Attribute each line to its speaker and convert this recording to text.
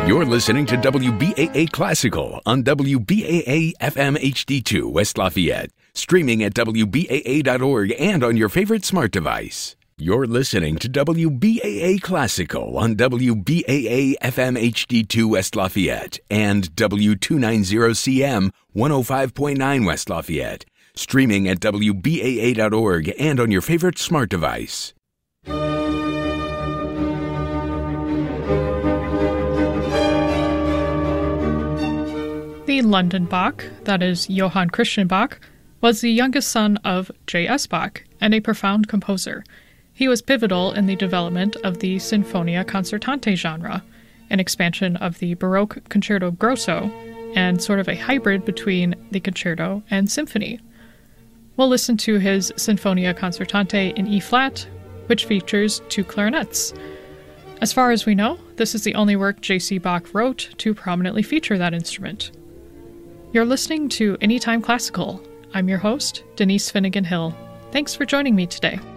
Speaker 1: You're listening to WBAA Classical on WBAA FM HD2 West Lafayette, streaming at WBAA.org and on your favorite smart device. You're listening to WBAA Classical on WBAA FM HD2 West Lafayette and W290CM 105.9 West Lafayette, streaming at WBAA.org and on your favorite smart device.
Speaker 2: The London Bach, that is Johann Christian Bach, was the youngest son of J.S. Bach and a profound composer. He was pivotal in the development of the Sinfonia Concertante genre, an expansion of the Baroque concerto grosso, and sort of a hybrid between the concerto and symphony. We'll listen to his Sinfonia Concertante in E-flat, which features 2 clarinets. As far as we know, this is the only work J.C. Bach wrote to prominently feature that instrument. You're listening to Anytime Classical. I'm your host, Denise Finnegan Hill. Thanks for joining me today.